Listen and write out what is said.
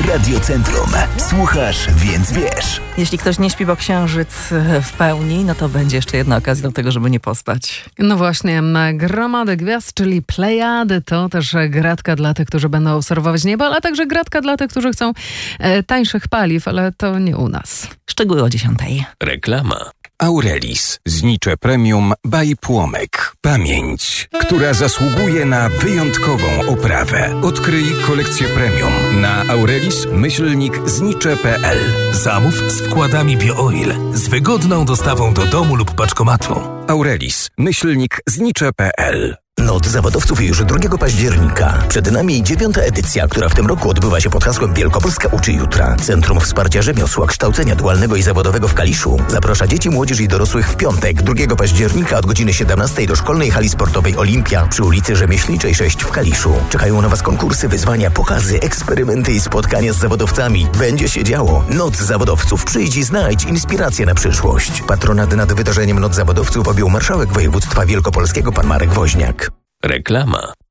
Radio Centrum. Słuchasz, więc wiesz. Jeśli ktoś nie śpi, bo księżyc w pełni, no to będzie jeszcze jedna okazja do tego, żeby nie pospać. No właśnie, gromady gwiazd, czyli plejady, to też gratka dla tych, którzy będą obserwować niebo, ale także gratka dla tych, którzy chcą tańszych paliw, ale to nie u nas. Szczegóły o 10:00. Reklama. Aurelis. Znicze premium by Płomek. Pamięć, która zasługuje na wyjątkową oprawę. Odkryj kolekcję premium na aurelis-znicze.pl. Zamów z wkładami BioOil z wygodną dostawą do domu lub paczkomatu. aurelis-znicze.pl. Noc zawodowców już 2 października. Przed nami 9. edycja, która w tym roku odbywa się pod hasłem Wielkopolska uczy jutra. Centrum Wsparcia Rzemiosła, Kształcenia Dualnego i Zawodowego w Kaliszu zaprasza dzieci, młodzież i dorosłych w piątek, 2 października od godziny 17 do szkolnej hali sportowej Olimpia przy ulicy Rzemieślniczej 6 w Kaliszu. Czekają na Was konkursy, wyzwania, pokazy, eksperymenty i spotkania z zawodowcami. Będzie się działo. Noc zawodowców. Przyjdź i znajdź inspirację na przyszłość. Patronat nad wydarzeniem Noc zawodowców objął marszałek województwa wielkopolskiego pan Marek Woźniak. Reklama.